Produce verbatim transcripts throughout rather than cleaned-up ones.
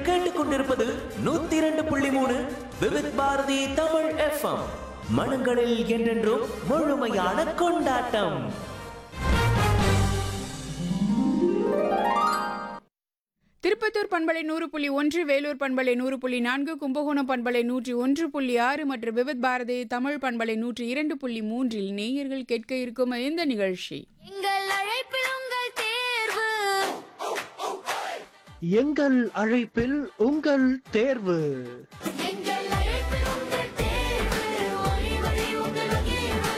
கேட்டுக்கொண்டிருப்பது நூத்தி இரண்டு புள்ளி மூணு விவித் பாரதி தமிழ் எஃப்எம். மனங்களில் என்றென்றும் முழுமையான கொண்டாட்டம். திருப்பத்தூர் பண்பலை நூறு புள்ளி ஒன்று, வேலூர் பண்பலை நூறு புள்ளி நான்கு, கும்பகோணம் பண்பலை நூற்றி ஒன்று புள்ளி ஆறு மற்றும் விவித் பாரதி தமிழ் பண்பலை நூற்றி இரண்டு புள்ளி மூன்றில் நேயர்கள் கேட்க இருக்கும் இந்த நிகழ்ச்சி எங்கள் அழைப்பில் உங்கள் தேர்வு. எங்கள் அழைப்பில் உங்கள் தேர்வு. எங்கள் அழைப்பில் உங்கள் தேர்வு. ஒளி ஒளி உங்கள் தேர்வு.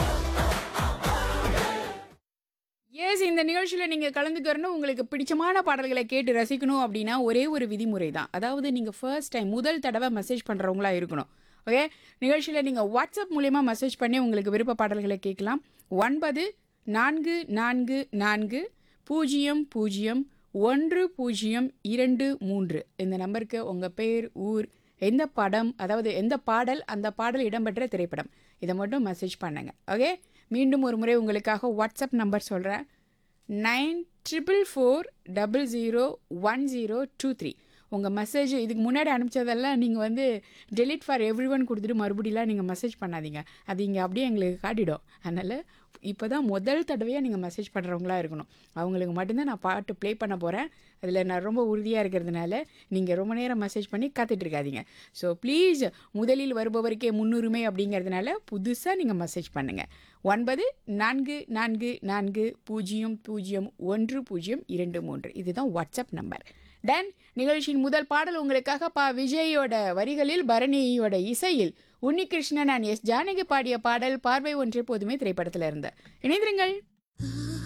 எஸ், இந்த நிகழ்ச்சியில் நீங்கள் கலந்துக்கிறணும். உங்களுக்கு பிடிச்சமான பாடல்களை கேட்டு ரசிக்கணும் அப்படின்னா ஒரே ஒரு விதிமுறை தான். அதாவது நீங்கள் ஃபர்ஸ்ட் டைம் முதல் தடவை மெசேஜ் பண்ணுறவங்களா இருக்கணும். ஓகே, நிகழ்ச்சியில் நீங்கள் வாட்ஸ்அப் மூலயமா மெசேஜ் பண்ணி உங்களுக்கு விருப்ப பாடல்களை கேட்கலாம். ஒன்பது நான்கு நான்கு நான்கு பூஜ்ஜியம் பூஜ்ஜியம் ஒன்று பூஜ்ஜியம் இரண்டு மூன்று இந்த நம்பருக்கு உங்கள் பேர், ஊர், எந்த படம், அதாவது எந்த பாடல், அந்த பாடல் இடம்பெற்ற திரைப்படம், இதை மட்டும் மெசேஜ் பண்ணுங்க. ஓகே, மீண்டும் ஒரு முறை உங்களுக்காக வாட்ஸ்அப் நம்பர் சொல்கிறேன். Nine triple four double zero one zero two three. உங்கள் மெசேஜ் இதுக்கு முன்னாடி அனுப்பிச்சதெல்லாம் நீங்கள் வந்து டெலிட் ஃபார் எவ்ரி ஒன் கொடுத்துட்டு மறுபடியெலாம் நீங்கள் மெசேஜ் பண்ணாதீங்க. அது இங்கே அப்படியே எங்களுக்கு காட்டிடும். அதனால் இப்போ தான் முதல் தடவையாக நீங்கள் மெசேஜ் பண்ணுறவங்களா இருக்கணும். அவங்களுக்கு மட்டும்தான் நான் பாட்டு ப்ளே பண்ண போகிறேன். அதில் நான் ரொம்ப உறுதியாக இருக்கிறதுனால நீங்கள் ரொம்ப நேரம் மெசேஜ் பண்ணி காத்துட்ருக்காதீங்க. ஸோ ப்ளீஸ், முதலில் வருபவருக்கே முன்னுரிமை அப்படிங்கிறதுனால புதுசாக நீங்கள் மெசேஜ் பண்ணுங்கள். ஒன்பது நான்கு நான்கு நான்கு பூஜ்ஜியம் பூஜ்ஜியம் ஒன்று பூஜ்ஜியம் இரண்டு மூன்று இதுதான் வாட்ஸ்அப் நம்பர். தென் நிகழ்ச்சியின் முதல் பாடல் உங்களுக்காக பா விஜயோட வரிகளில் பரணியோட இசையில் உன்னிகிருஷ்ணன் அண்ட் எஸ் ஜானகி பாடிய பாடல் பார்வை ஒன்றே போதுமே திரைப்படத்தில் இருந்த. இணைந்திருங்கள்.